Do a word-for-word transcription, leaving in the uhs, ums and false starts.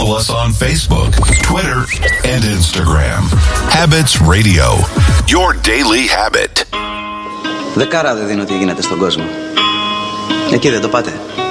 Follow us on Facebook, Twitter, and Instagram. Habits Radio, your daily habit. Δεκάρα δεν δίνω τι γίνεται στον κόσμο. Εκεί δεν το πάτε.